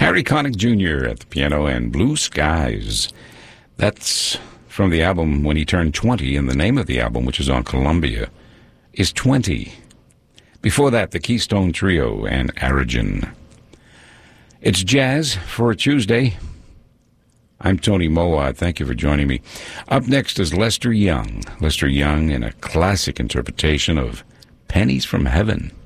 Harry Connick Jr. at the piano and Blue Skies. That's from the album when he turned 20, and the name of the album, which is on Columbia, is 20. Before that, the Keystone Trio and Aragen. It's jazz for a Tuesday. I'm Tony Mowat. Thank you for joining me. Up next is Lester Young. Lester Young in a classic interpretation of Pennies from Heaven.